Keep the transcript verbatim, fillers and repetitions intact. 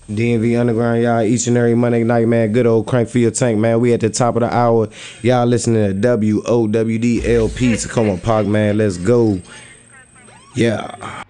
D M V Underground, y'all, each and every Monday night, man. Good old crank for your tank, man. We at the top of the hour. Y'all listening to W O W D L P. So come on, Pac, man. Let's go. Yeah.